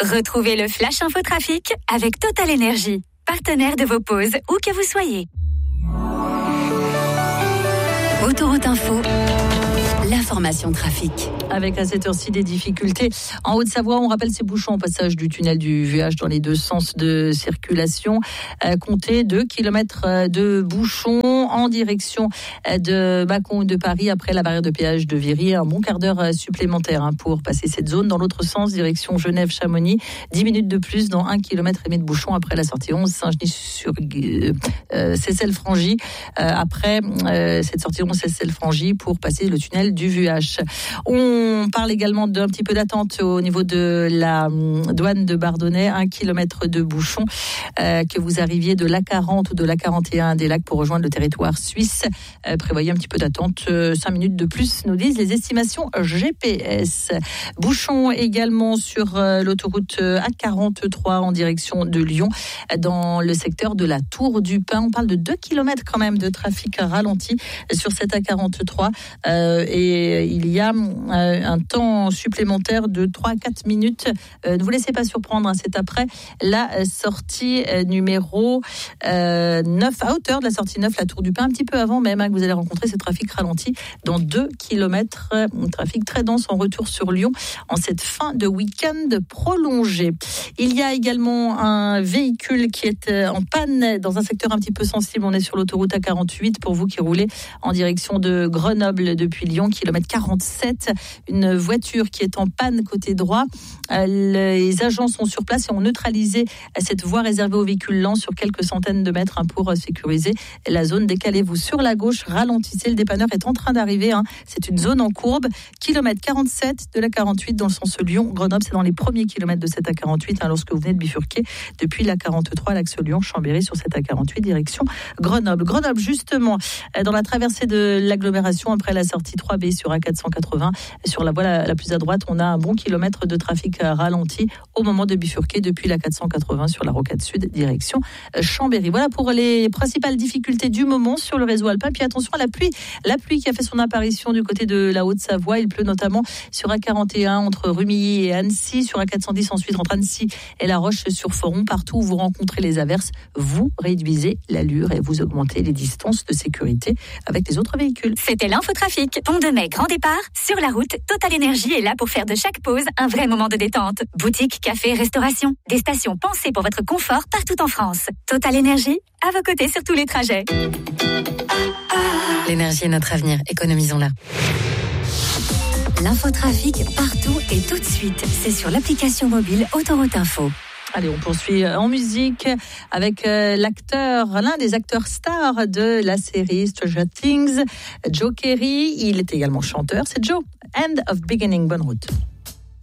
Retrouvez le Flash Info Trafic avec Total Energy, partenaire de vos pauses, où que vous soyez. Autoroute Info, l'information trafic. Avec à cette heure-ci des difficultés en Haute-Savoie. On rappelle ces bouchons au passage du tunnel du VH dans les deux sens de circulation. Comptez 2 km de bouchons en direction de Mâcon ou de Paris après la barrière de péage de Viry. Un bon quart d'heure supplémentaire pour passer cette zone. Dans l'autre sens, direction Genève-Chamonix. 10 minutes de plus dans 1,5 km de bouchons après la sortie 11 Saint-Genis-sur-Cessel-Frangy. Après cette sortie 11 Cessel-Frangy pour passer le tunnel du VH. On parle également d'un petit peu d'attente au niveau de la douane de Bardonnay, 1 km de bouchon, que vous arriviez de l'A40 ou de l'A41 des Lacs pour rejoindre le territoire suisse. Prévoyez un petit peu d'attente, 5 minutes de plus, nous disent les estimations GPS. Bouchon également sur l'autoroute A43 en direction de Lyon, dans le secteur de la Tour du Pin. On parle de 2 km quand même de trafic ralenti sur cette A43 et il y a un temps supplémentaire de 3 à 4 minutes. Ne vous laissez pas surprendre, c'est après la sortie numéro 9, à hauteur de la sortie 9, la Tour du Pin, un petit peu avant même que vous allez rencontrer ce trafic ralenti dans 2 km. Un trafic très dense en retour sur Lyon en cette fin de week-end prolongé. Il y a également un véhicule qui est en panne dans un secteur un petit peu sensible. On est sur l'autoroute A48 pour vous qui roulez en direction de Grenoble depuis Lyon, kilomètre 47. Une voiture qui est en panne côté droit. Les agents sont sur place et ont neutralisé cette voie réservée aux véhicules lents sur quelques centaines de mètres pour sécuriser la zone. Décalez-vous sur la gauche, ralentissez. Le dépanneur est en train d'arriver. C'est une zone en courbe. Kilomètre 47 de la 48 dans le sens Lyon-Grenoble. C'est dans les premiers kilomètres de cette A48 lorsque vous venez de bifurquer depuis la 43, l'axe Lyon-Chambéry sur cette A48 direction Grenoble. Grenoble, justement, dans la traversée de l'agglomération après la sortie 3B sur A480. Sur la voie la plus à droite, on a un bon kilomètre de trafic ralenti au moment de bifurquer depuis la 480 sur la rocade sud direction Chambéry. Voilà pour les principales difficultés du moment sur le réseau alpin. Puis attention à la pluie qui a fait son apparition du côté de la Haute-Savoie. Il pleut notamment sur A41 entre Rumilly et Annecy, sur A410 ensuite entre Annecy et La Roche-sur-Foron. Partout où vous rencontrez les averses, vous réduisez l'allure et vous augmentez les distances de sécurité avec les autres véhicules. C'était l'infotrafic. Pont de Mai, grand départ. Sur la route, Total Energy est là pour faire de chaque pause un vrai moment de détente. Boutique, café, restauration. Des stations pensées pour votre confort partout en France. Total Energy, à vos côtés sur tous les trajets. L'énergie est notre avenir, économisons-la. L'infotrafic partout et tout de suite. C'est sur l'application mobile Autoroute Info. Allez, on poursuit en musique avec l'un des acteurs stars de la série Stranger Things, Joe Keery. Il est également chanteur, c'est Joe. End of Beginning, bonne route.